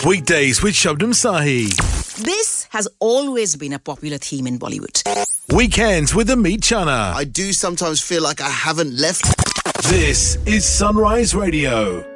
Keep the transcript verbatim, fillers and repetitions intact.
Weekdays with Shabnam Sahi. This has always been a popular theme in Bollywood. Weekends with Amit Chana. I do sometimes feel like I haven't left. This is Sunrise Radio.